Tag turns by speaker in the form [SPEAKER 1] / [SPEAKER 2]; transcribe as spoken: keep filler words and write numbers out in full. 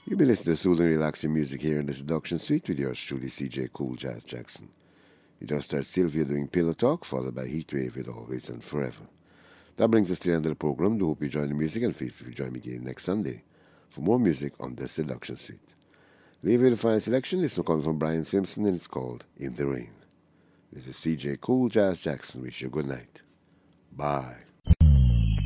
[SPEAKER 1] You've been listening to soothing, relaxing music here in the Seduction Suite with yours truly, C J Cool Jazz Jackson. You just heard Sylvia doing Pillow Talk, followed by Heatwave with Always and Forever. That brings us to the end of the program. Do hope you enjoy the music and feel free to join me again next Sunday for more music on the Seduction Suite. Leave with the final selection. This one comes from Brian Simpson and it's called In the Rain. This is C J Cool Jazz Jackson. Wish you a good night. Bye.